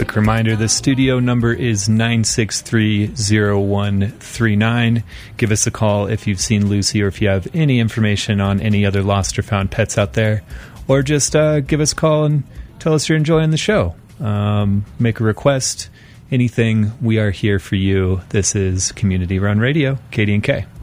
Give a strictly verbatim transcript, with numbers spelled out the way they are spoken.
Quick reminder, the studio number is nine six three, zero one three nine. Give us a call if you've seen Lucy or if you have any information on any other lost or found pets out there. Or just uh, give us a call and tell us you're enjoying the show. Um, make a request, anything. We are here for you. This is Community Run Radio, K D and K.